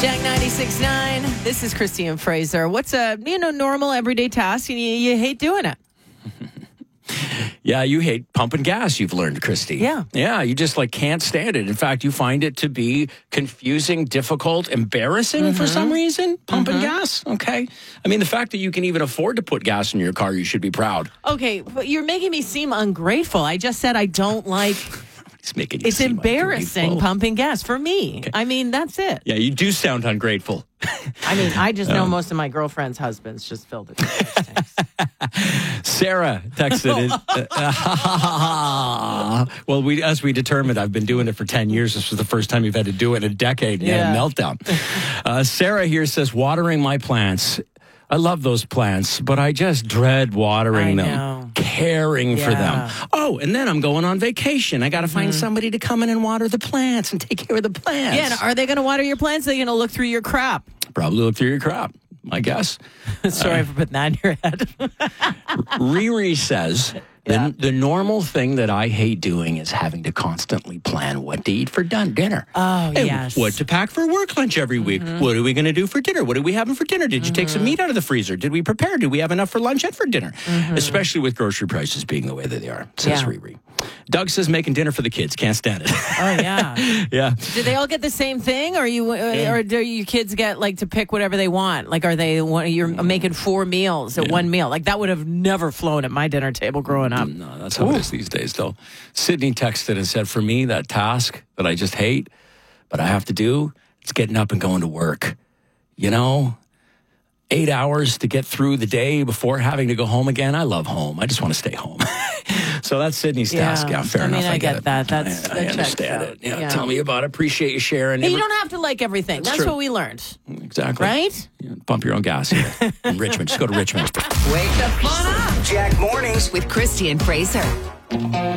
Jack 96.9. This is Christy and Fraser. What's a normal everyday task and you hate doing it? Yeah, you hate pumping gas, you've learned, Christy. Yeah. Yeah, you just can't stand it. In fact, you find it to be confusing, difficult, embarrassing for some reason, pumping gas. Okay. I mean, the fact that you can even afford to put gas in your car, you should be proud. Okay, but you're making me seem ungrateful. I just said I don't like... It's embarrassing ungrateful. pumping gas for me. Okay. I mean, that's it. Yeah, you do sound ungrateful. I mean, I just know most of my girlfriend's husbands just filled it. Sarah texted it. Well, as we determined, I've been doing it for 10 years. This was the first time you've had to do it in a decade and you had a meltdown. Sarah here says, watering my plants. I love those plants, but I just dread watering them, caring for them. Oh, and then I'm going on vacation. I got to find somebody to come in and water the plants and take care of the plants. Yeah, and are they going to water your plants? Are they going to look through your crap? Probably look through your crap, I guess. Sorry for putting that in your head. Riri says, the normal thing that I hate doing is having to constantly plan what to eat for dinner. Oh, and yes. what to pack for work lunch every week. What are we going to do for dinner? What are we having for dinner? Did you take some meat out of the freezer? Did we prepare? Do we have enough for lunch and for dinner? Especially with grocery prices being the way that they are, says Riri. Doug says making dinner for the kids. Can't stand it. Oh, yeah. Yeah. Do they all get the same thing? Or do your kids get to pick whatever they want? You're making 4 meals at one meal? That would have never flown at my dinner table growing up. No, that's how it is these days, though. Sydney texted and said, for me, that task that I just hate, but I have to do, it's getting up and going to work. 8 hours to get through the day before having to go home again. I love home. I just want to stay home. So that's Sydney's task. Yeah, fair enough. I get it. that. I understand it. Yeah, tell me about it. Appreciate you sharing. Hey, you don't have to like everything. That's what we learned. Exactly. Right? Yeah, pump your own gas here in Richmond. Just go to Richmond. Wake the fun up. Jack Mornings with Christy and Fraser.